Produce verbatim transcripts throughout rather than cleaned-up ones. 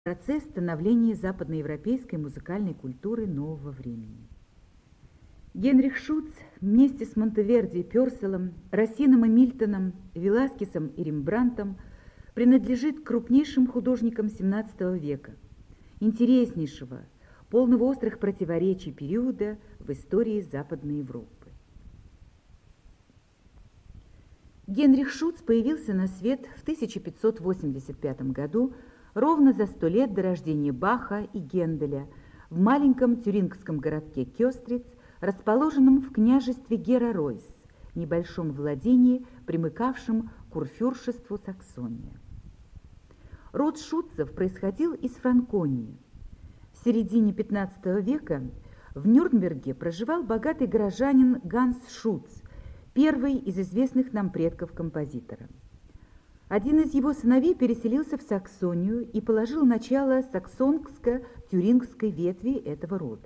Процесс становления западноевропейской музыкальной культуры нового времени. Генрих Шуц вместе с Монтеверди и Пёрселом, Рассином и Мильтоном, Веласкесом и Рембрандтом принадлежит к крупнейшим художникам семнадцатого века, интереснейшего, полного острых противоречий периода в истории Западной Европы. Генрих Шуц появился на свет в тысяча пятьсот восемьдесят пятом году, ровно за сто лет до рождения Баха и Генделя, в маленьком тюрингском городке Кёстриц, расположенном в княжестве Гера-Ройс, небольшом владении, примыкавшем к курфюршеству Саксония. Род Шуцев происходил из Франконии. В середине пятнадцатого века в Нюрнберге проживал богатый горожанин Ганс Шуц, первый из известных нам предков композитора. Один из его сыновей переселился в Саксонию и положил начало саксонско-тюрингской ветви этого рода.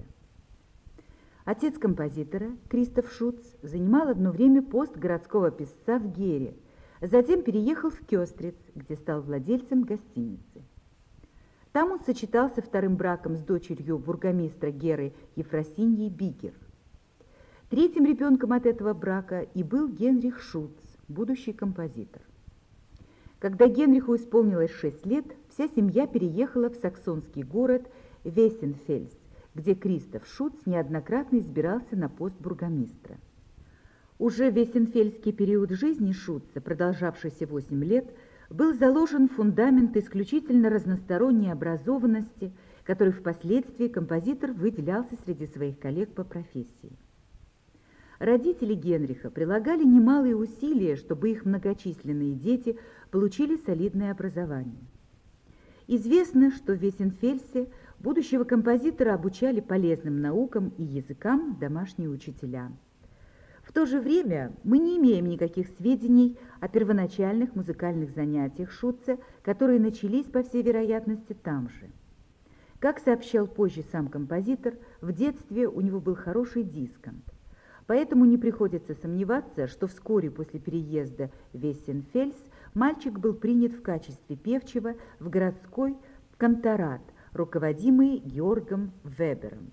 Отец композитора, Кристоф Шуц, занимал одно время пост городского писца в Гере, затем переехал в Кёстриц, где стал владельцем гостиницы. Там он сочетался вторым браком с дочерью бургомистра Геры Ефросиньей Бигер. Третьим ребенком от этого брака и был Генрих Шуц, будущий композитор. Когда Генриху исполнилось шесть лет, вся семья переехала в саксонский город Вессенфельс, где Кристоф Шуц неоднократно избирался на пост бургомистра. Уже в вессенфельский период жизни Шуца, продолжавшийся восемь лет, был заложен фундамент исключительно разносторонней образованности, который впоследствии композитор выделялся среди своих коллег по профессии. Родители Генриха прилагали немалые усилия, чтобы их многочисленные дети получили солидное образование. Известно, что в Вессенфельсе будущего композитора обучали полезным наукам и языкам домашние учителя. В то же время мы не имеем никаких сведений о первоначальных музыкальных занятиях Шуца, которые начались, по всей вероятности, там же. Как сообщал позже сам композитор, в детстве у него был хороший дисконт. Поэтому не приходится сомневаться, что вскоре после переезда в Вессенфельс мальчик был принят в качестве певчего в городской канторат, руководимый Георгом Вебером.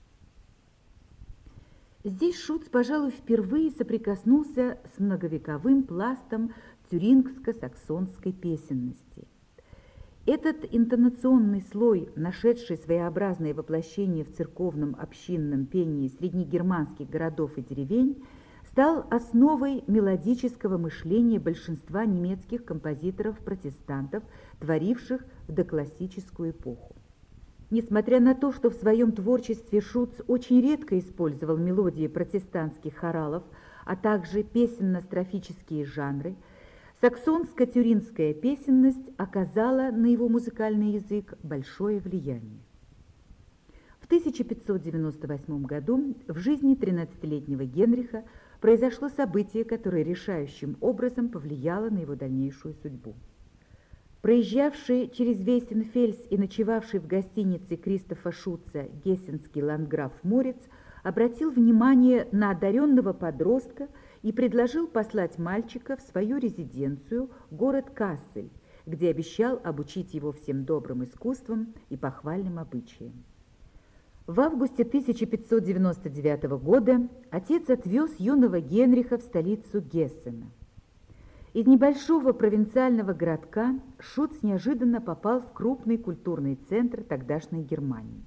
Здесь Шуц, пожалуй, впервые соприкоснулся с многовековым пластом тюрингско-саксонской песенности. Этот интонационный слой, нашедший своеобразное воплощение в церковном общинном пении среднегерманских городов и деревень, стал основой мелодического мышления большинства немецких композиторов-протестантов, творивших в доклассическую эпоху. Несмотря на то, что в своем творчестве Шуц очень редко использовал мелодии протестантских хоралов, а также песенно-строфические жанры, саксонско-тюрингская песенность оказала на его музыкальный язык большое влияние. В тысяча пятьсот девяносто восьмом году в жизни тринадцатилетнего Генриха произошло событие, которое решающим образом повлияло на его дальнейшую судьбу. Проезжавший через Вессенфельс и ночевавший в гостинице Кристофа Шуца гессенский ландграф Морец обратил внимание на одаренного подростка и предложил послать мальчика в свою резиденцию, город Кассель, где обещал обучить его всем добрым искусствам и похвальным обычаям. В августе тысяча пятьсот девяносто девятого года отец отвез юного Генриха в столицу Гессена. Из небольшого провинциального городка Шуц неожиданно попал в крупный культурный центр тогдашней Германии.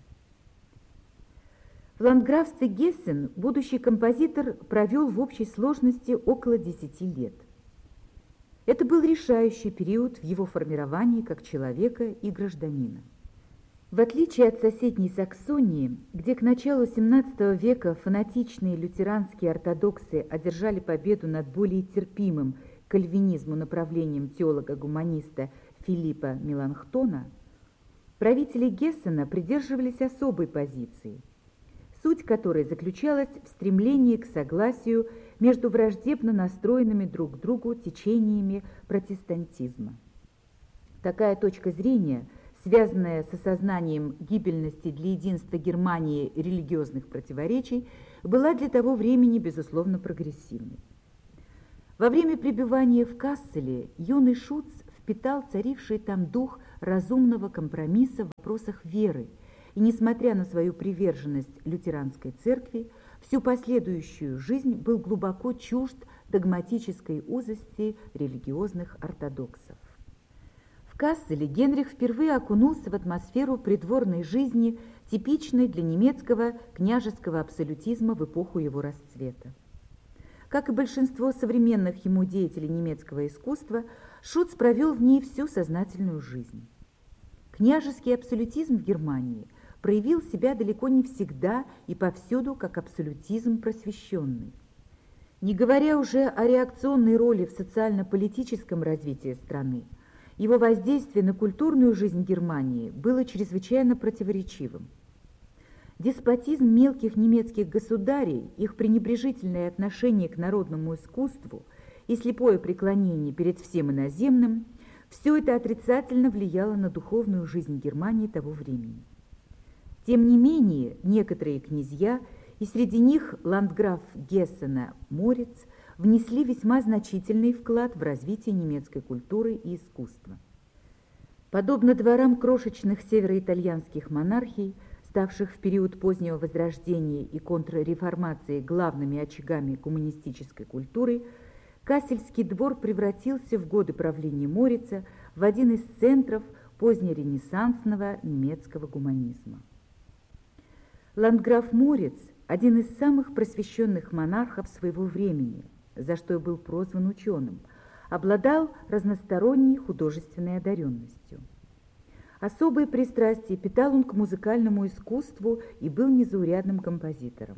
В ландграфстве Гессен будущий композитор провел в общей сложности около десяти лет. Это был решающий период в его формировании как человека и гражданина. В отличие от соседней Саксонии, где к началу семнадцатого века фанатичные лютеранские ортодоксы одержали победу над более терпимым кальвинизму направлением теолога-гуманиста Филиппа Меланхтона, правители Гессена придерживались особой позиции, суть которой заключалась в стремлении к согласию между враждебно настроенными друг к другу течениями протестантизма. Такая точка зрения, связанная с осознанием гибельности для единства Германии религиозных противоречий, была для того времени, безусловно, прогрессивной. Во время пребывания в Касселе юный Шуц впитал царивший там дух разумного компромисса в вопросах веры, и, несмотря на свою приверженность лютеранской церкви, всю последующую жизнь был глубоко чужд догматической узости религиозных ортодоксов. В Касселе Генрих впервые окунулся в атмосферу придворной жизни, типичной для немецкого княжеского абсолютизма в эпоху его расцвета. Как и большинство современных ему деятелей немецкого искусства, Шуц провел в ней всю сознательную жизнь. Княжеский абсолютизм в Германии проявил себя далеко не всегда и повсюду как абсолютизм просвещенный. Не говоря уже о реакционной роли в социально-политическом развитии страны, его воздействие на культурную жизнь Германии было чрезвычайно противоречивым. Деспотизм мелких немецких государей, их пренебрежительное отношение к народному искусству и слепое преклонение перед всем иноземным – все это отрицательно влияло на духовную жизнь Германии того времени. Тем не менее, некоторые князья, и среди них ландграф Гессена Мориц, внесли весьма значительный вклад в развитие немецкой культуры и искусства. Подобно дворам крошечных североитальянских монархий, ставших в период позднего Возрождения и контрреформации главными очагами гуманистической культуры, Кассельский двор превратился в годы правления Морица в один из центров позднеренессансного немецкого гуманизма. Ландграф Мориц – один из самых просвещенных монархов своего времени, за что и был прозван ученым, обладал разносторонней художественной одаренностью. Особое пристрастие питал он к музыкальному искусству и был незаурядным композитором.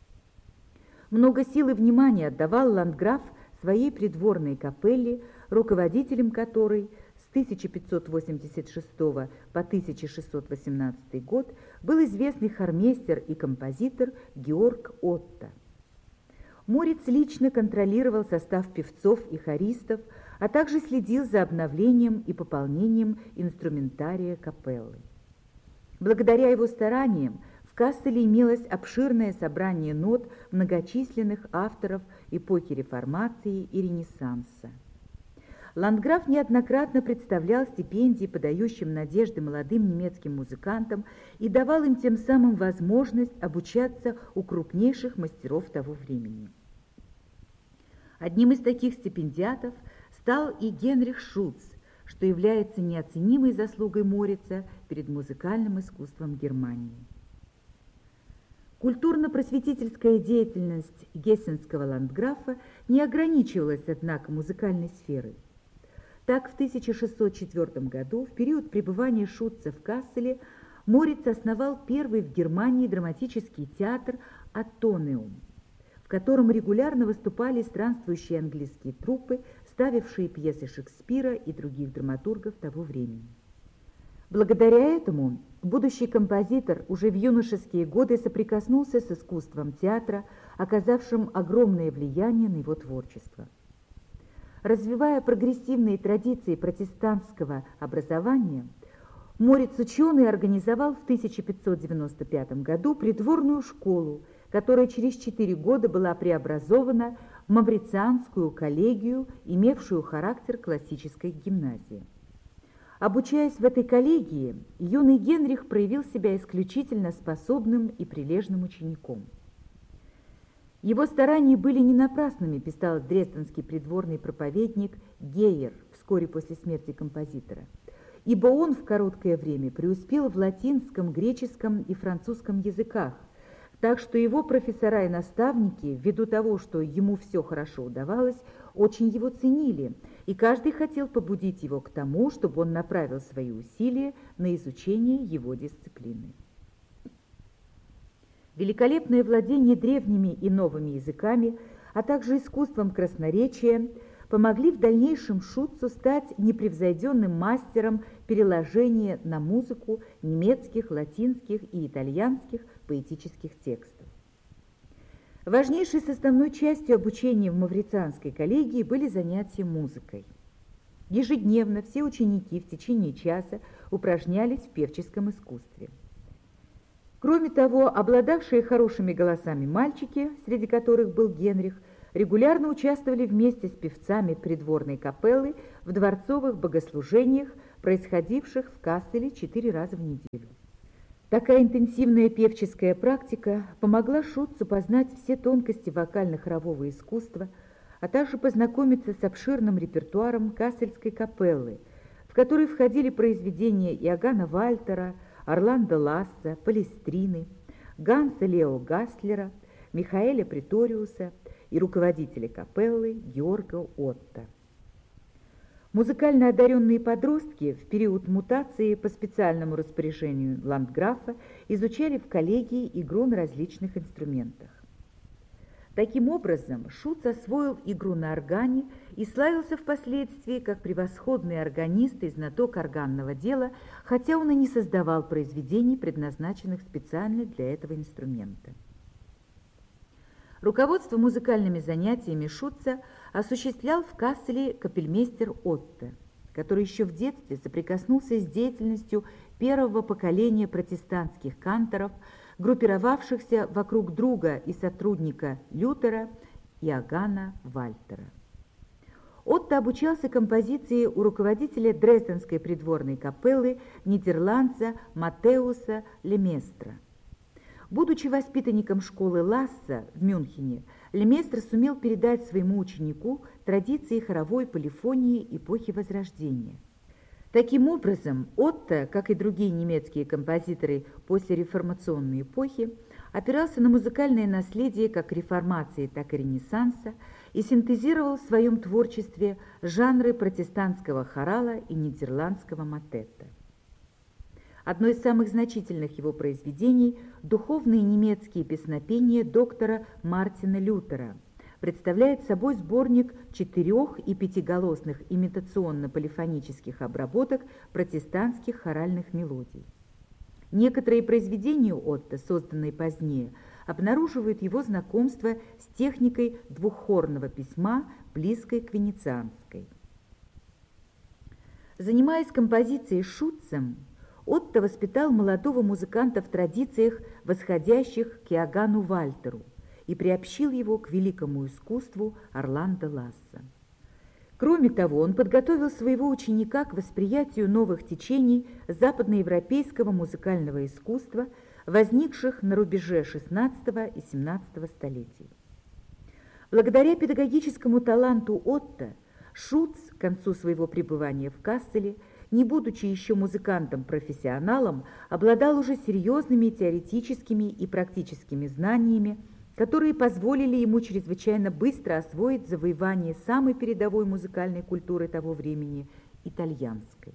Много сил и внимания отдавал ландграф своей придворной капелле, руководителем которой с тысяча пятьсот восемьдесят шестого по тысяча шестьсот восемнадцатый год был известный хормейстер и композитор Георг Отто. Мориц лично контролировал состав певцов и хористов, а также следил за обновлением и пополнением инструментария капеллы. Благодаря его стараниям в Касселе имелось обширное собрание нот многочисленных авторов эпохи Реформации и Ренессанса. Ландграф неоднократно представлял стипендии, подающим надежды молодым немецким музыкантам, и давал им тем самым возможность обучаться у крупнейших мастеров того времени. Одним из таких стипендиатов стал и Генрих Шуц, что является неоценимой заслугой Морица перед музыкальным искусством Германии. Культурно-просветительская деятельность гессенского ландграфа не ограничивалась, однако, музыкальной сферой. Так, в тысяча шестьсот четвёртом году, в период пребывания Шутца в Касселе, Мориц основал первый в Германии драматический театр «Атонеум», в котором регулярно выступали странствующие английские труппы, ставившие пьесы Шекспира и других драматургов того времени. Благодаря этому будущий композитор уже в юношеские годы соприкоснулся с искусством театра, оказавшим огромное влияние на его творчество. Развивая прогрессивные традиции протестантского образования, Мориц-ученый организовал в тысяча пятьсот девяносто пятом году придворную школу, которая через четыре года была преобразована в маврицианскую коллегию, имевшую характер классической гимназии. Обучаясь в этой коллегии, юный Генрих проявил себя исключительно способным и прилежным учеником. Его старания были не напрасными, писал дрезденский придворный проповедник Гейер вскоре после смерти композитора, ибо он в короткое время преуспел в латинском, греческом и французском языках, так что его профессора и наставники, ввиду того, что ему все хорошо удавалось, очень его ценили, и каждый хотел побудить его к тому, чтобы он направил свои усилия на изучение его дисциплины. Великолепное владение древними и новыми языками, а также искусством красноречия помогли в дальнейшем Шутцу стать непревзойденным мастером переложения на музыку немецких, латинских и итальянских поэтических текстов. Важнейшей составной частью обучения в маврицианской коллегии были занятия музыкой. Ежедневно все ученики в течение часа упражнялись в певческом искусстве. Кроме того, обладавшие хорошими голосами мальчики, среди которых был Генрих, регулярно участвовали вместе с певцами придворной капеллы в дворцовых богослужениях, происходивших в Касселе четыре раза в неделю. Такая интенсивная певческая практика помогла Шуцу познать все тонкости вокально-хорового искусства, а также познакомиться с обширным репертуаром Кассельской капеллы, в который входили произведения Иоганна Вальтера, Орландо Ласса, Палестрины, Ганса Лео Гаслера, Михаэля Преториуса и руководителя капеллы Георга Отто. Музыкально одаренные подростки в период мутации по специальному распоряжению ландграфа изучали в коллегии игру на различных инструментах. Таким образом, Шуц освоил игру на органе и славился впоследствии как превосходный органист и знаток органного дела, хотя он и не создавал произведений, предназначенных специально для этого инструмента. Руководство музыкальными занятиями Шуца осуществлял в Касселе капельмейстер Отто, который еще в детстве соприкоснулся с деятельностью первого поколения протестантских канторов, группировавшихся вокруг друга и сотрудника Лютера Иоганна Вальтера. Отто обучался композиции у руководителя Дрезденской придворной капеллы нидерландца Матеуса Леместра. Будучи воспитанником школы Ласса в Мюнхене, Леместр сумел передать своему ученику традиции хоровой полифонии эпохи Возрождения. Таким образом, Отто, как и другие немецкие композиторы после реформационной эпохи, опирался на музыкальное наследие как реформации, так и Ренессанса и синтезировал в своем творчестве жанры протестантского хорала и нидерландского мотетта. Одно из самых значительных его произведений – духовные немецкие песнопения доктора Мартина Лютера представляет собой сборник четырех- и пятиголосных имитационно-полифонических обработок протестантских хоральных мелодий. Некоторые произведения Отто, созданные позднее, обнаруживают его знакомство с техникой двуххорного письма, близкой к венецианской. Занимаясь композицией Шутцем, Отто воспитал молодого музыканта в традициях, восходящих к Иоганну Вальтеру, и приобщил его к великому искусству Орландо Ласса. Кроме того, он подготовил своего ученика к восприятию новых течений западноевропейского музыкального искусства, возникших на рубеже шестнадцатого и семнадцатого столетий. Благодаря педагогическому таланту Отто, Шуц к концу своего пребывания в Касселе, не будучи еще музыкантом-профессионалом, обладал уже серьезными теоретическими и практическими знаниями, которые позволили ему чрезвычайно быстро освоить завоевание самой передовой музыкальной культуры того времени – итальянской.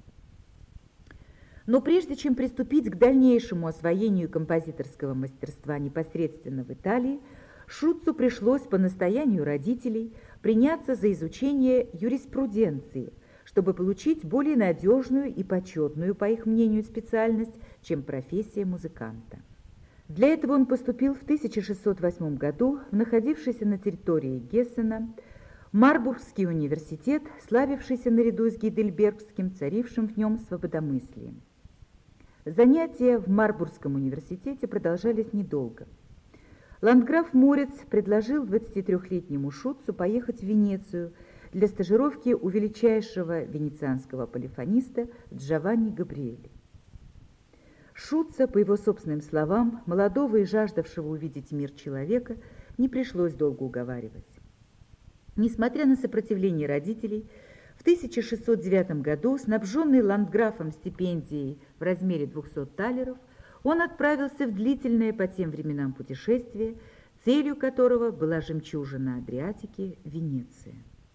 Но прежде чем приступить к дальнейшему освоению композиторского мастерства непосредственно в Италии, Шуцу пришлось по настоянию родителей приняться за изучение юриспруденции, чтобы получить более надежную и почетную, по их мнению, специальность, чем профессия музыканта. Для этого он поступил в тысяча шестьсот восьмом году в находившийся на территории Гессена Марбургский университет, славившийся наряду с Гейдельбергским, царившим в нем свободомыслием. Занятия в Марбургском университете продолжались недолго. Ландграф Морец предложил двадцатитрёхлетнему Шуцу поехать в Венецию для стажировки у величайшего венецианского полифониста Джованни Габриэли. Шуца, по его собственным словам, молодого и жаждавшего увидеть мир человека, не пришлось долго уговаривать. Несмотря на сопротивление родителей, в тысяча шестьсот девятом году, снабженный ландграфом стипендией в размере двухсот талеров, он отправился в длительное по тем временам путешествие, целью которого была жемчужина Адриатики – Венеция.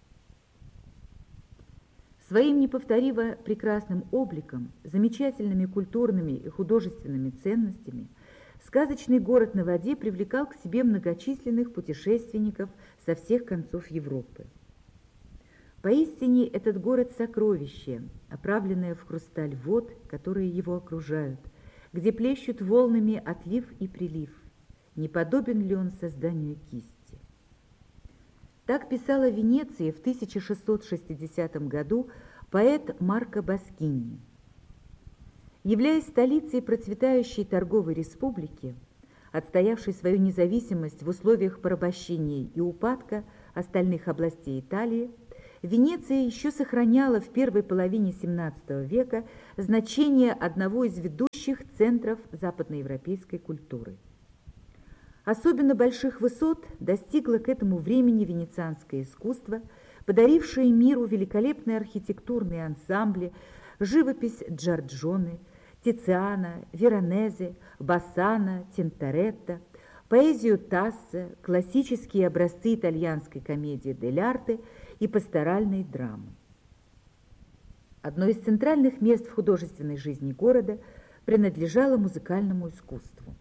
Своим неповторимо прекрасным обликом, замечательными культурными и художественными ценностями сказочный город на воде привлекал к себе многочисленных путешественников со всех концов Европы. Поистине этот город – сокровище, оправленное в хрусталь вод, которые его окружают, где плещут волнами отлив и прилив. Не подобен ли он созданию кисти? Так писал о Венеции в тысяча шестьсот шестидесятом году поэт Марко Баскини. Являясь столицей процветающей торговой республики, отстоявшей свою независимость в условиях порабощения и упадка остальных областей Италии, Венеция еще сохраняла в первой половине семнадцатого века значение одного из ведущих центров западноевропейской культуры. Особенно больших высот достигло к этому времени венецианское искусство, подарившее миру великолепные архитектурные ансамбли, живопись Джорджоне, Тициана, Веронезе, Бассана, Тинторетто, поэзию Тассо, классические образцы итальянской комедии дель арте и пасторальной драмы. Одно из центральных мест в художественной жизни города принадлежало музыкальному искусству.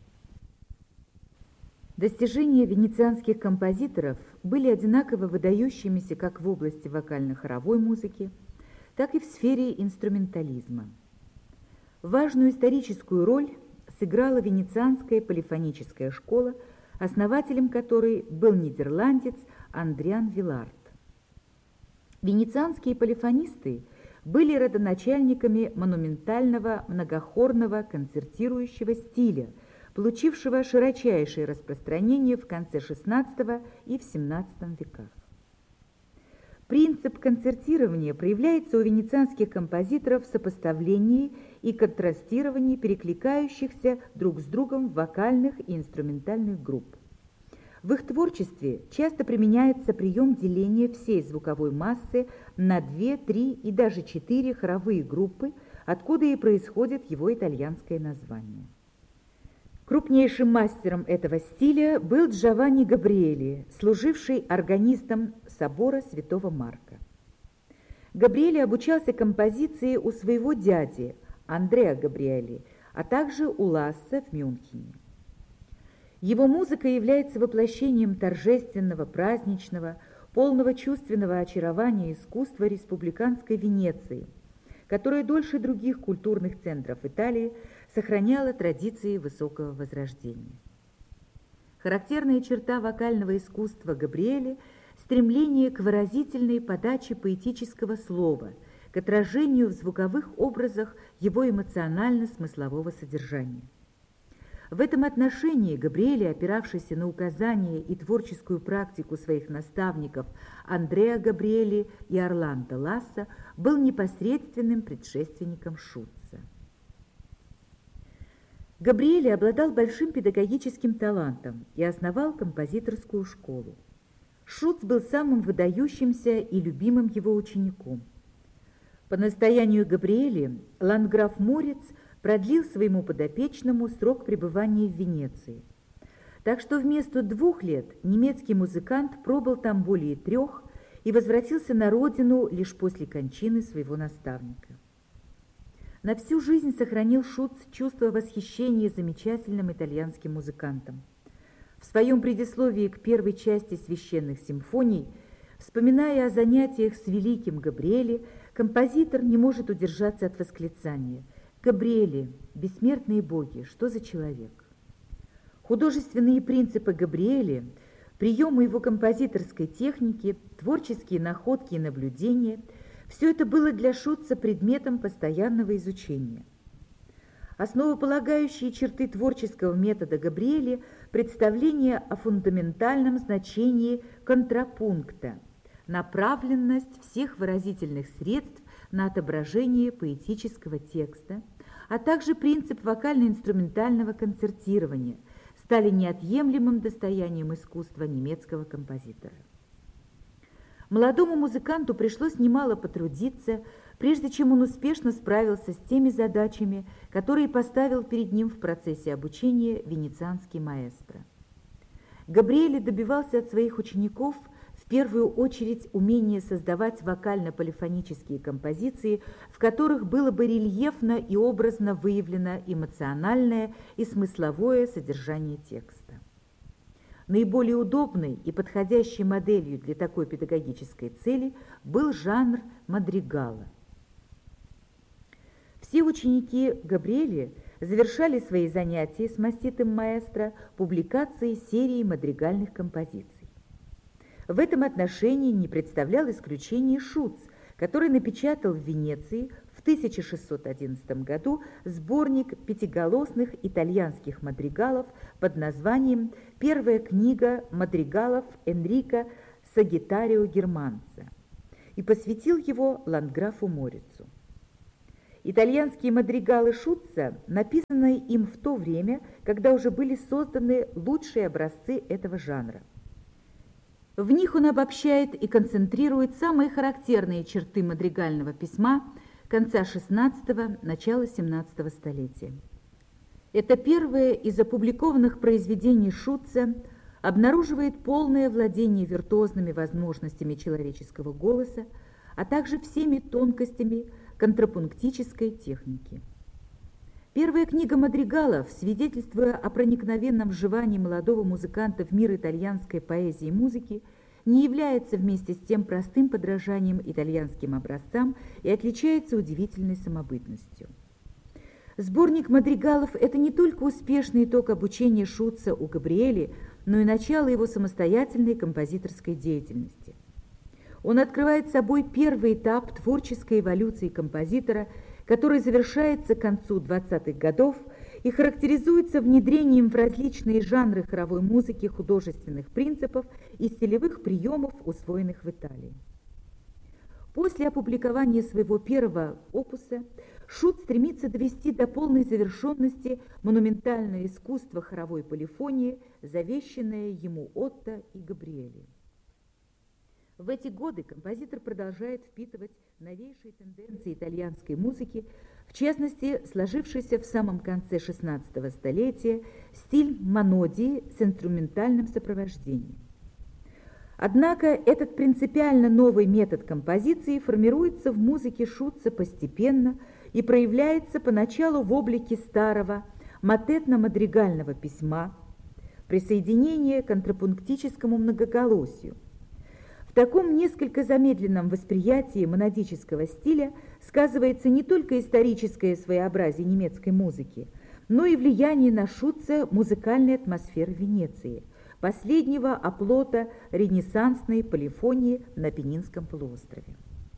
Достижения венецианских композиторов были одинаково выдающимися как в области вокально-хоровой музыки, так и в сфере инструментализма. Важную историческую роль сыграла венецианская полифоническая школа, основателем которой был нидерландец Андриан Вилард. Венецианские полифонисты были родоначальниками монументального многохорного концертирующего стиля, получившего широчайшее распространение в конце шестнадцатого и в семнадцатом веках. Принцип концертирования проявляется у венецианских композиторов в сопоставлении и контрастировании перекликающихся друг с другом вокальных и инструментальных групп. В их творчестве часто применяется прием деления всей звуковой массы на две, три и даже четыре хоровые группы, откуда и происходит его итальянское название. Крупнейшим мастером этого стиля был Джованни Габриэли, служивший органистом собора Святого Марка. Габриэли обучался композиции у своего дяди Андреа Габриэли, а также у Ласса в Мюнхене. Его музыка является воплощением торжественного, праздничного, полного чувственного очарования искусства республиканской Венеции, которое дольше других культурных центров Италии сохраняла традиции высокого возрождения. Характерная черта вокального искусства Габриэли – стремление к выразительной подаче поэтического слова, к отражению в звуковых образах его эмоционально-смыслового содержания. В этом отношении Габриэли, опиравшийся на указания и творческую практику своих наставников Андреа Габриэли и Орландо Ласса, был непосредственным предшественником Шутца. Габриэли обладал большим педагогическим талантом и основал композиторскую школу. Шутц был самым выдающимся и любимым его учеником. По настоянию Габриэли ландграф Мориц продлил своему подопечному срок пребывания в Венеции. Так что вместо двух лет немецкий музыкант пробыл там более трех и возвратился на родину лишь после кончины своего наставника. На всю жизнь сохранил Шутц чувство восхищения замечательным итальянским музыкантом. В своем предисловии к первой части священных симфоний, вспоминая о занятиях с великим Габриэли, композитор не может удержаться от восклицания: «Габриэли, бессмертные боги, что за человек?» Художественные принципы Габриэли, приемы его композиторской техники, творческие находки и наблюдения – все это было для Шутца предметом постоянного изучения. Основополагающие черты творческого метода Габриэли – представление о фундаментальном значении контрапункта, направленность всех выразительных средств на отображение поэтического текста, а также принцип вокально-инструментального концертирования стали неотъемлемым достоянием искусства немецкого композитора. Молодому музыканту пришлось немало потрудиться, прежде чем он успешно справился с теми задачами, которые поставил перед ним в процессе обучения венецианский маэстро. Габриэли добивался от своих учеников в первую очередь умения создавать вокально-полифонические композиции, в которых было бы рельефно и образно выявлено эмоциональное и смысловое содержание текста. Наиболее удобной и подходящей моделью для такой педагогической цели был жанр мадригала. Все ученики Габриэли завершали свои занятия с маститым маэстро публикацией серии мадригальных композиций. В этом отношении не представлял исключения Шутц, который напечатал в Венеции в тысяча шестьсот одиннадцатом году сборник пятиголосных итальянских мадригалов под названием «Первая книга мадригалов Энрико Сагитарио Германца». и посвятил его ландграфу Морицу. Итальянские мадригалы Шутца написаны им в то время, когда уже были созданы лучшие образцы этого жанра. В них он обобщает и концентрирует самые характерные черты мадригального письма конца шестнадцатого – начала семнадцатого столетия. Это первое из опубликованных произведений Шутца обнаруживает полное владение виртуозными возможностями человеческого голоса, а также всеми тонкостями контрапунктической техники. Первая книга мадригалов, свидетельствуя о проникновенном вживании молодого музыканта в мир итальянской поэзии и музыки, не является вместе с тем простым подражанием итальянским образцам и отличается удивительной самобытностью. Сборник мадригалов – это не только успешный итог обучения Шутца у Габриэли, но и начало его самостоятельной композиторской деятельности. Он открывает собой первый этап творческой эволюции композитора, который завершается к концу двадцатых годов и характеризуется внедрением в различные жанры хоровой музыки художественных принципов и стилевых приемов, усвоенных в Италии. После опубликования своего первого опуса Шутц стремится довести до полной завершенности монументальное искусство хоровой полифонии, завещанное ему Отто и Габриэли. В эти годы композитор продолжает впитывать новейшие тенденции итальянской музыки, в частности, сложившийся в самом конце шестнадцатого столетия стиль монодии с инструментальным сопровождением. Однако этот принципиально новый метод композиции формируется в музыке Шутца постепенно и проявляется поначалу в облике старого мотетно-мадригального письма, присоединения к контрапунктическому многоголосию. В таком несколько замедленном восприятии монодического стиля сказывается не только историческое своеобразие немецкой музыки, но и влияние на Шутца музыкальной атмосферы Венеции, последнего оплота ренессансной полифонии на Апеннинском полуострове.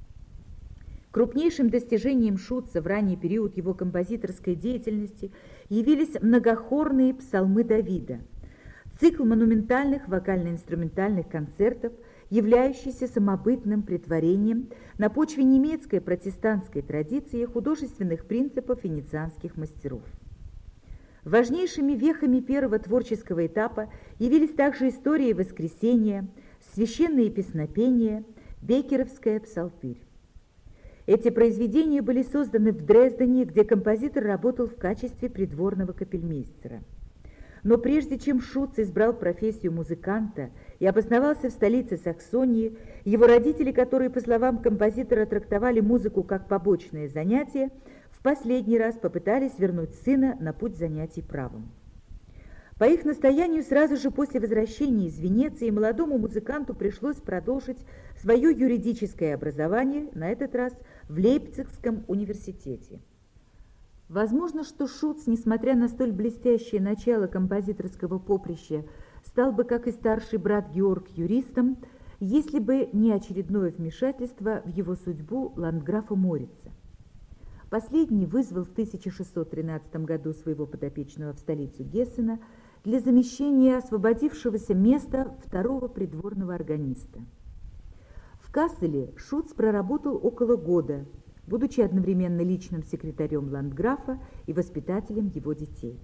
Крупнейшим достижением Шутца в ранний период его композиторской деятельности явились многохорные псалмы Давида, цикл монументальных вокально-инструментальных концертов, являющийся самобытным претворением на почве немецкой протестантской традиции художественных принципов венецианских мастеров. Важнейшими вехами первого творческого этапа явились также истории Воскресения, священные песнопения, Беккеровская псалтырь. Эти произведения были созданы в Дрездене, где композитор работал в качестве придворного капельмейстера. Но прежде чем Шутц избрал профессию музыканта и обосновался в столице Саксонии, его родители, которые, по словам композитора, трактовали музыку как побочное занятие, в последний раз попытались вернуть сына на путь занятий правом. По их настоянию, сразу же после возвращения из Венеции молодому музыканту пришлось продолжить свое юридическое образование, на этот раз в Лейпцигском университете. Возможно, что Шутц, несмотря на столь блестящее начало композиторского поприща, стал бы, как и старший брат Георг, юристом, если бы не очередное вмешательство в его судьбу ландграфа Морица. Последний вызвал в тысяча шестьсот тринадцатом году своего подопечного в столицу Гессена для замещения освободившегося места второго придворного органиста. В Касселе Шутц проработал около года, будучи одновременно личным секретарем ландграфа и воспитателем его детей.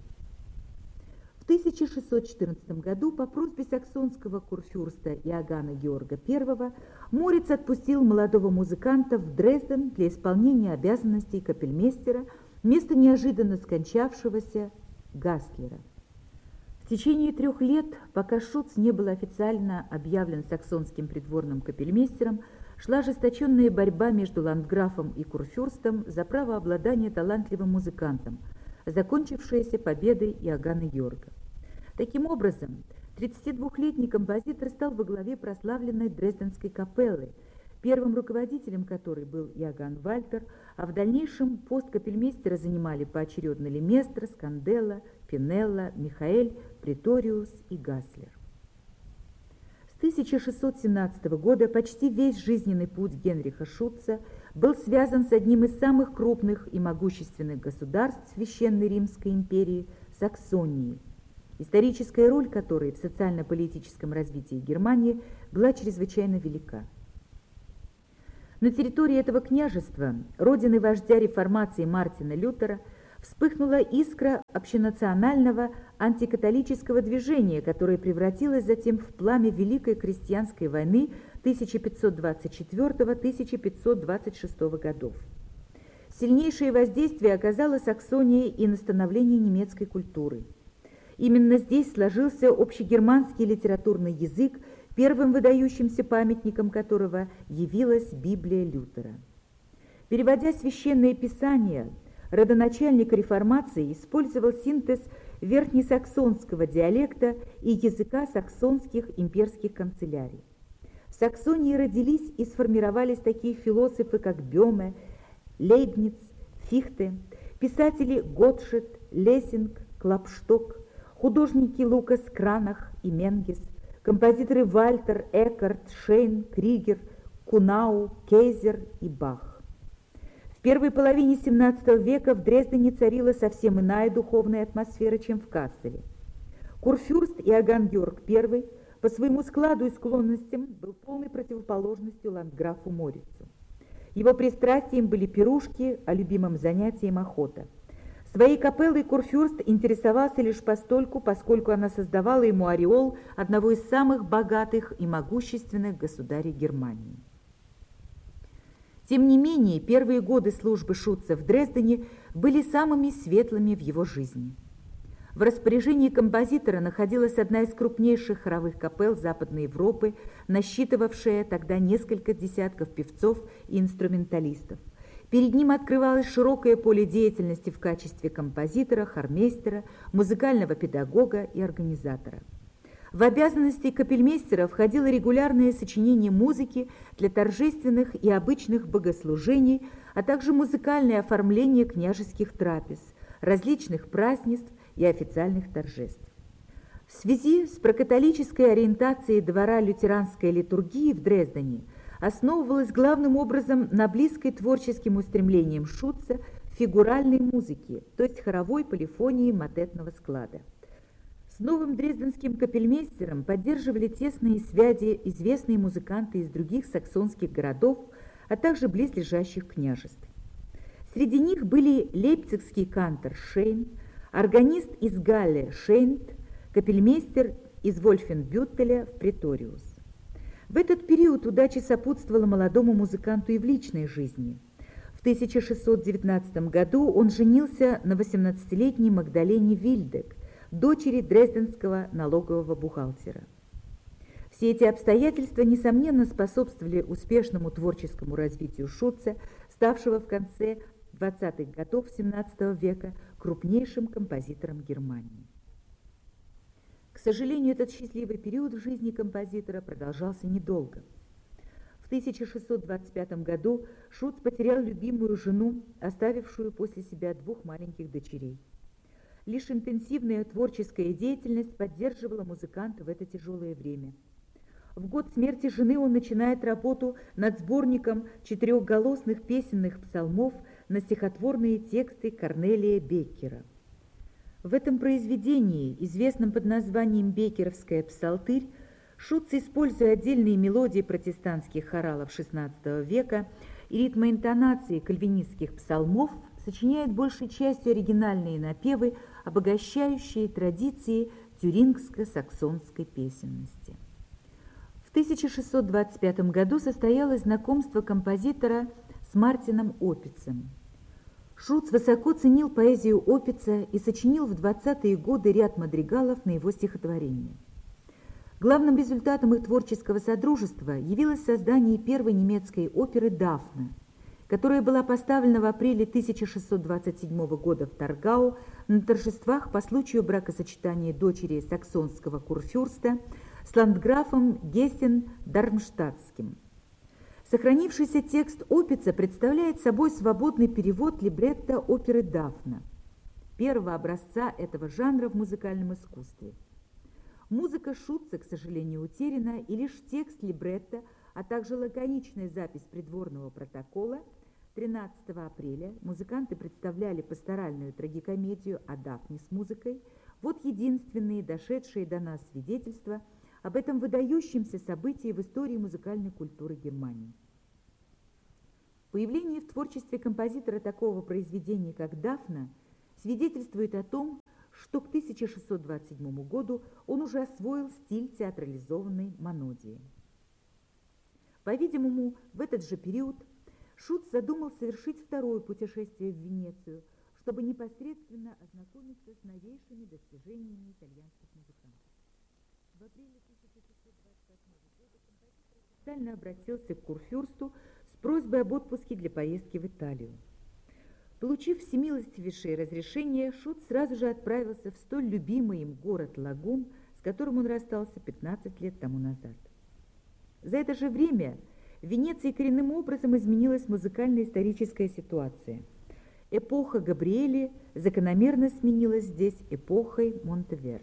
В тысяча шестьсот четырнадцатом году по просьбе саксонского курфюрста Иоганна Георга Первого Мориц отпустил молодого музыканта в Дрезден для исполнения обязанностей капельмейстера вместо неожиданно скончавшегося Гаслера. В течение трех лет, пока Шутц не был официально объявлен саксонским придворным капельмейстером, шла ожесточенная борьба между ландграфом и курфюрстом за право обладания талантливым музыкантом, закончившаяся победой Иоганна Георга. Таким образом, тридцатидвухлетний композитор стал во главе прославленной Дрезденской капеллы, первым руководителем которой был Иоганн Вальтер, а в дальнейшем пост капельмейстера занимали поочередно Леместр, Сканделла, Пинелла, Михаэль, Преториус и Гаслер. С тысяча шестьсот семнадцатого года почти весь жизненный путь Генриха Шутца был связан с одним из самых крупных и могущественных государств Священной Римской империи – Саксонией, историческая роль которой в социально-политическом развитии Германии была чрезвычайно велика. На территории этого княжества, родины вождя реформации Мартина Лютера, вспыхнула искра общенационального антикатолического движения, которое превратилось затем в пламя Великой крестьянской войны тысяча пятьсот двадцать четвёртого — тысяча пятьсот двадцать шестого годов. Сильнейшее воздействие оказала Саксония и на становление немецкой культуры. Именно здесь сложился общегерманский литературный язык, первым выдающимся памятником которого явилась Библия Лютера. Переводя священное писание, родоначальник реформации использовал синтез верхнесаксонского диалекта и языка саксонских имперских канцелярий. В Саксонии родились и сформировались такие философы, как Бёме, Лейбниц, Фихте, писатели Готшед, Лессинг, Клапшток, художники Лукас Кранах и Менгес, композиторы Вальтер, Эккарт, Шейн, Кригер, Кунау, Кейзер и Бах. В первой половине семнадцатого века в Дрездене царила совсем иная духовная атмосфера, чем в Касселе. Курфюрст Иоганн Георг I по своему складу и склонностям был полной противоположностью ландграфу Морицу. Его пристрастием были пирушки, а любимым занятием охота. Своей капеллой Курфюрст интересовался лишь постольку, поскольку она создавала ему ореол одного из самых богатых и могущественных государей Германии. Тем не менее, первые годы службы Шутца в Дрездене были самыми светлыми в его жизни. В распоряжении композитора находилась одна из крупнейших хоровых капелл Западной Европы, насчитывавшая тогда несколько десятков певцов и инструменталистов. Перед ним открывалось широкое поле деятельности в качестве композитора, хормейстера, музыкального педагога и организатора. В обязанности капельмейстера входило регулярное сочинение музыки для торжественных и обычных богослужений, а также музыкальное оформление княжеских трапез, различных празднеств и официальных торжеств. В связи с прокатолической ориентацией двора лютеранской литургии в Дрездене основывалась главным образом на близкой творческим устремлениям Шутца фигуральной музыки, то есть хоровой полифонии мотетного склада. С новым дрезденским капельмейстером поддерживали тесные связи известные музыканты из других саксонских городов, а также близлежащих княжеств. Среди них были лейпцигский кантор Шейн, органист из Галле Шейнт, капельмейстер из Вольфенбюттеля в Преториус. В этот период удача сопутствовала молодому музыканту и в личной жизни. В тысяча шестьсот девятнадцатом году он женился на восемнадцатилетней Магдалене Вильдек, дочери дрезденского налогового бухгалтера. Все эти обстоятельства, несомненно, способствовали успешному творческому развитию Шутца, ставшего в конце двадцатых годов семнадцатого века крупнейшим композитором Германии. К сожалению, этот счастливый период в жизни композитора продолжался недолго. В тысяча шестьсот двадцать пятом году Шутц потерял любимую жену, оставившую после себя двух маленьких дочерей. Лишь интенсивная творческая деятельность поддерживала музыканта в это тяжелое время. В год смерти жены он начинает работу над сборником четырехголосных песенных псалмов на стихотворные тексты Корнелия Беккера. В этом произведении, известном под названием «Беккеровская псалтырь», Шутц, используя отдельные мелодии протестантских хоралов шестнадцатого века и ритмоинтонации кальвинистских псалмов, сочиняет большей частью оригинальные напевы, обогащающие традиции тюрингско-саксонской песенности. В тысяча шестьсот двадцать пятом году состоялось знакомство композитора с Мартином Опицем. Шутц высоко ценил поэзию Опица и сочинил в двадцатые годы ряд мадригалов на его стихотворения. Главным результатом их творческого содружества явилось создание первой немецкой оперы «Дафна», которая была поставлена в апреле тысяча шестьсот двадцать седьмого года в Таргау на торжествах по случаю бракосочетания дочери саксонского курфюрста с ландграфом Гессен-Дармштадтским. Сохранившийся текст Опица представляет собой свободный перевод либретто оперы «Дафна», первого образца этого жанра в музыкальном искусстве. Музыка Шутца, к сожалению, утеряна, и лишь текст либретто, а также лаконичная запись придворного протокола. тринадцатого апреля музыканты представляли пасторальную трагикомедию о Дафне с музыкой. Вот единственные дошедшие до нас свидетельства об этом выдающемся событии в истории музыкальной культуры Германии. Появление в творчестве композитора такого произведения, как «Дафна», свидетельствует о том, что к тысяча шестьсот двадцать седьмому году он уже освоил стиль театрализованной монодии. По-видимому, в этот же период Шутц задумал совершить второе путешествие в Венецию, чтобы непосредственно ознакомиться с новейшими достижениями итальянских музыкантов. В апреле тысяча шестьсот двадцать восьмого года композитор официально обратился к Курфюрсту с просьбой об отпуске для поездки в Италию. Получив всемилостивейшее разрешение, Шутц сразу же отправился в столь любимый им город Лагун, с которым он расстался пятнадцать лет тому назад. За это же время в Венеции коренным образом изменилась музыкально-историческая ситуация. Эпоха Габриэли закономерно сменилась здесь эпохой Монтеверди.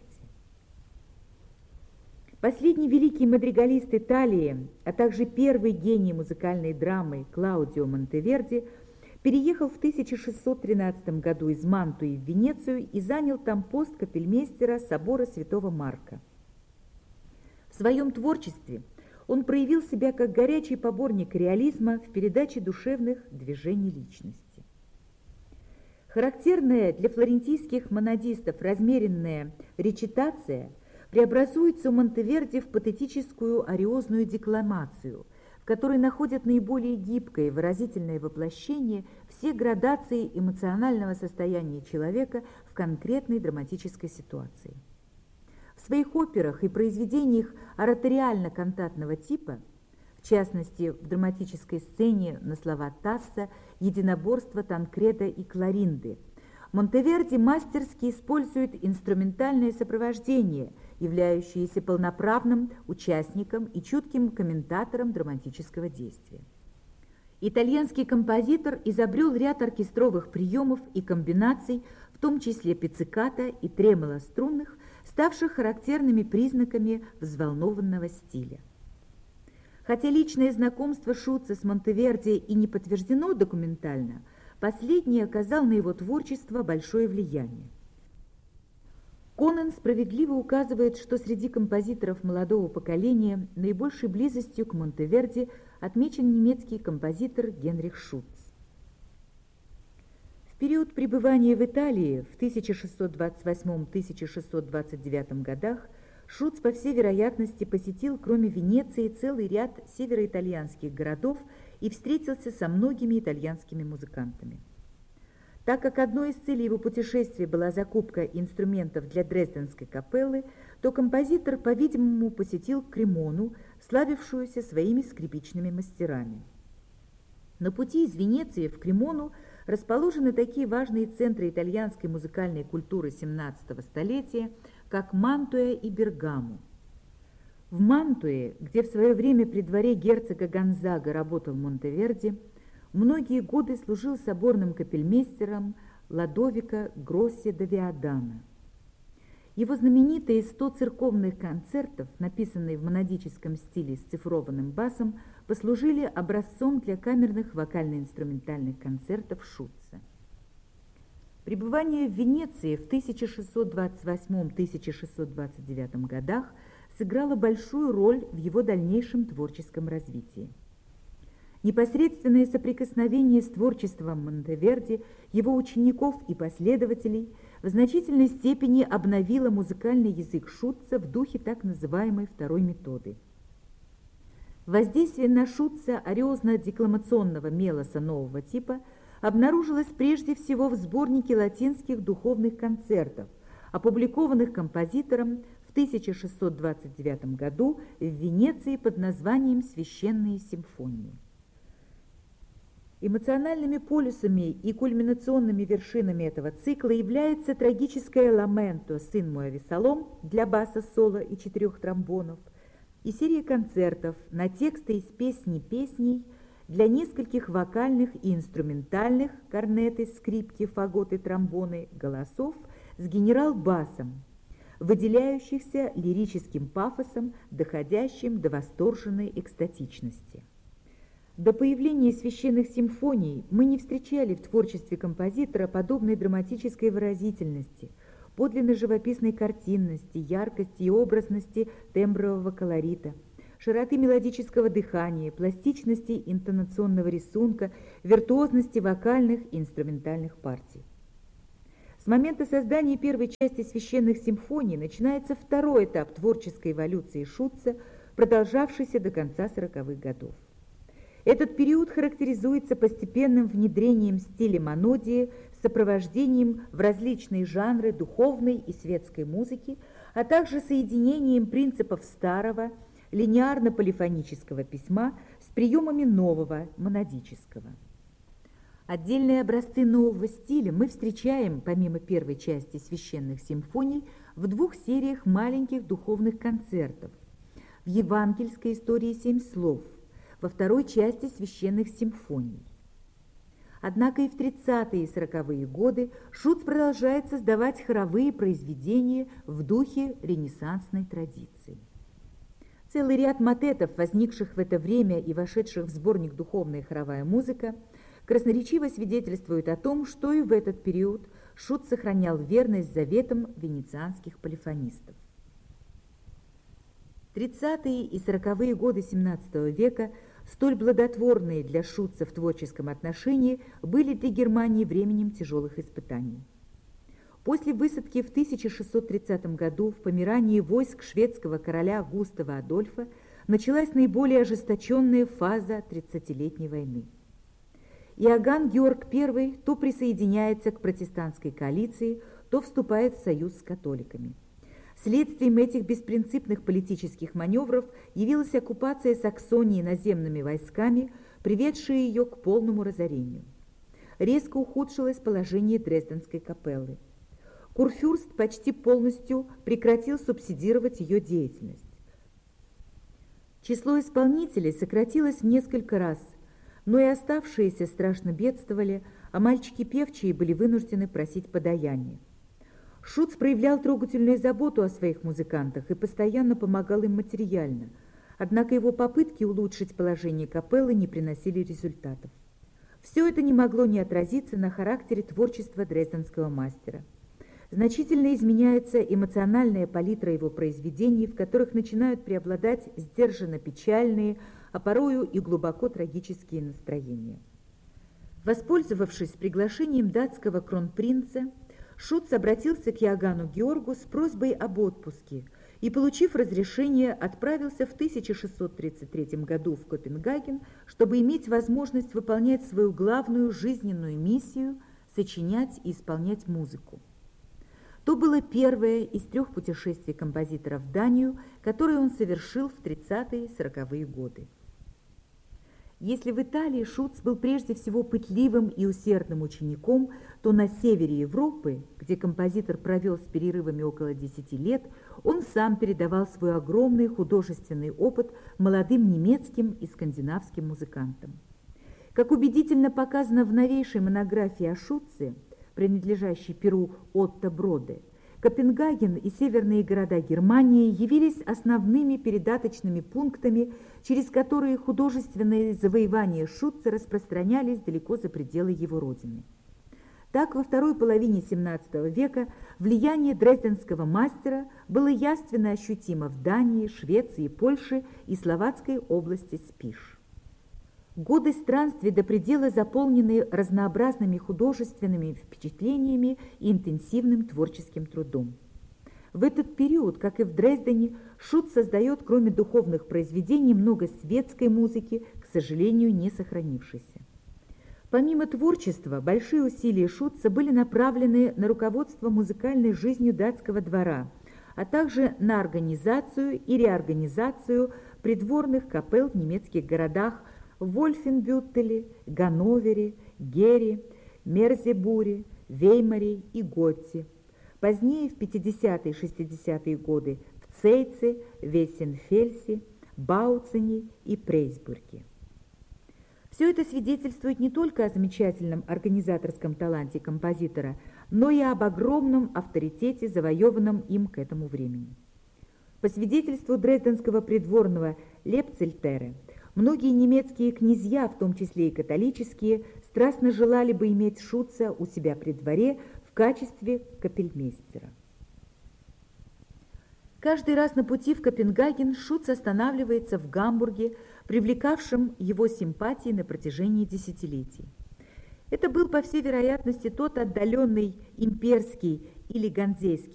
Последний великий мадригалист Италии, а также первый гений музыкальной драмы Клаудио Монтеверди переехал в тысяча шестьсот тринадцатом году из Мантуи в Венецию и занял там пост капельмейстера собора Святого Марка. В своем творчестве он проявил себя как горячий поборник реализма в передаче душевных движений личности. Характерная для флорентийских монодистов размеренная речитация преобразуется у Монтеверди в патетическую ариозную декламацию, в которой находят наиболее гибкое и выразительное воплощение все градации эмоционального состояния человека в конкретной драматической ситуации. В своих операх и произведениях ораториально-кантатного типа, в частности, в драматической сцене на слова Тасса «Единоборство Танкреда и Кларинды», Монтеверди мастерски использует инструментальное сопровождение, являющееся полноправным участником и чутким комментатором драматического действия. Итальянский композитор изобрел ряд оркестровых приемов и комбинаций, в том числе пицциката и тремоло струнных, ставших характерными признаками взволнованного стиля. Хотя личное знакомство Шутца с Монтеверди и не подтверждено документально, последний оказал на его творчество большое влияние. Конан справедливо указывает, что среди композиторов молодого поколения наибольшей близостью к Монтеверди отмечен немецкий композитор Генрих Шутц. В период пребывания в Италии в тысяча шестьсот двадцать восьмом — тысяча шестьсот двадцать девятом годах Шутц, по всей вероятности, посетил, кроме Венеции, целый ряд североитальянских городов и встретился со многими итальянскими музыкантами. Так как одной из целей его путешествия была закупка инструментов для Дрезденской капеллы, то композитор, по-видимому, посетил Кремону, славившуюся своими скрипичными мастерами. На пути из Венеции в Кремону расположены такие важные центры итальянской музыкальной культуры семнадцатого столетия, как Мантуя и Бергамо. В Мантуе, где в свое время при дворе герцога Гонзага работал Монтеверди, многие годы служил соборным капельмейстером Ладовико Гросси да Виадана. Его знаменитые сто церковных концертов, написанные в монодическом стиле с цифрованным басом, послужили образцом для камерных вокально-инструментальных концертов Шутца. Пребывание в Венеции в тысяча шестьсот двадцать восьмом — тысяча шестьсот двадцать девятом годах сыграло большую роль в его дальнейшем творческом развитии. Непосредственное соприкосновение с творчеством Монтеверди, его учеников и последователей в значительной степени обновило музыкальный язык Шутца в духе так называемой второй методы. Воздействие на Шутца ариозно-декламационного мелоса нового типа обнаружилось прежде всего в сборнике латинских духовных концертов, опубликованных композитором в тысяча шестьсот двадцать девятом году в Венеции под названием «Священные симфонии». Эмоциональными полюсами и кульминационными вершинами этого цикла является трагическое «Ламенто, сын мой Авессалом» для баса, соло и четырех тромбонов и серия концертов на тексты из песни песней для нескольких вокальных и инструментальных корнеты, скрипки, фаготы, тромбоны, голосов с генерал-басом, выделяющихся лирическим пафосом, доходящим до восторженной экстатичности. До появления священных симфоний мы не встречали в творчестве композитора подобной драматической выразительности, подлинно живописной картинности, яркости и образности тембрового колорита, широты мелодического дыхания, пластичности интонационного рисунка, виртуозности вокальных и инструментальных партий. С момента создания первой части священных симфоний начинается второй этап творческой эволюции Шутца, продолжавшийся до конца сороковых годов. Этот период характеризуется постепенным внедрением стиля монодии с сопровождением в различные жанры духовной и светской музыки, а также соединением принципов старого линеарно-полифонического письма с приемами нового монодического. Отдельные образцы нового стиля мы встречаем, помимо первой части священных симфоний, в двух сериях маленьких духовных концертов. В евангельской истории «Семь слов», во второй части священных симфоний. Однако и в тридцатые и сороковые годы Шутц продолжает создавать хоровые произведения в духе ренессансной традиции. Целый ряд мотетов, возникших в это время и вошедших в сборник «Духовная хоровая музыка», красноречиво свидетельствует о том, что и в этот период Шутц сохранял верность заветам венецианских полифонистов. тридцатые и сороковые годы семнадцатого века, столь плодотворные для Шутца в творческом отношении, были для Германии временем тяжелых испытаний. После высадки в тысяча шестьсот тридцатом году в Померании войск шведского короля Густава Адольфа началась наиболее ожесточенная фаза тридцатилетней войны. Иоганн Георг I то присоединяется к протестантской коалиции, то вступает в союз с католиками. Следствием этих беспринципных политических маневров явилась оккупация Саксонии наземными войсками, приведшая ее к полному разорению. Резко ухудшилось положение Дрезденской капеллы. Курфюрст почти полностью прекратил субсидировать ее деятельность. Число исполнителей сократилось в несколько раз, но и оставшиеся страшно бедствовали, а мальчики певчие были вынуждены просить подаяние. Шутц проявлял трогательную заботу о своих музыкантах и постоянно помогал им материально, однако его попытки улучшить положение капеллы не приносили результатов. Все это не могло не отразиться на характере творчества дрезденского мастера. Значительно изменяется эмоциональная палитра его произведений, в которых начинают преобладать сдержанно печальные, а порою и глубоко трагические настроения. Воспользовавшись приглашением датского кронпринца, Шутц обратился к Иоганну Георгу с просьбой об отпуске и, получив разрешение, отправился в тысяча шестьсот тридцать третьем году в Копенгаген, чтобы иметь возможность выполнять свою главную жизненную миссию – сочинять и исполнять музыку. То было первое из трех путешествий композитора в Данию, которое он совершил в тридцатые и сороковые годы. Если в Италии Шутц был прежде всего пытливым и усердным учеником, то на севере Европы, где композитор провел с перерывами около десяти лет, он сам передавал свой огромный художественный опыт молодым немецким и скандинавским музыкантам. Как убедительно показано в новейшей монографии о Шутце, принадлежащей перу Отто Броде, Копенгаген и северные города Германии явились основными передаточными пунктами, через которые художественные завоевания Шутца распространялись далеко за пределы его родины. Так, во второй половине семнадцатого века влияние дрезденского мастера было явственно ощутимо в Дании, Швеции, Польше и словацкой области Спиш. Годы странствий до предела заполнены разнообразными художественными впечатлениями и интенсивным творческим трудом. В этот период, как и в Дрездене, Шутц создает, кроме духовных произведений, много светской музыки, к сожалению, не сохранившейся. Помимо творчества, большие усилия Шутца были направлены на руководство музыкальной жизнью датского двора, а также на организацию и реорганизацию придворных капелл в немецких городах в Вольфенбюттеле, Ганновере, Гере, Мерзебуре, Веймаре и Готте. Позднее, в пятидесятые и шестидесятые годы, в Цейце, Вессенфельсе, Бауцене и Прейсбурге. Все это свидетельствует не только о замечательном организаторском таланте композитора, но и об огромном авторитете, завоеванном им к этому времени. По свидетельству дрезденского придворного Лепцельтера, многие немецкие князья, в том числе и католические, страстно желали бы иметь Шутца у себя при дворе в качестве капельмейстера. Каждый раз на пути в Копенгаген Шуц останавливается в Гамбурге, привлекавшем его симпатии на протяжении десятилетий. Это был, по всей вероятности, тот отдаленный имперский или ганзейский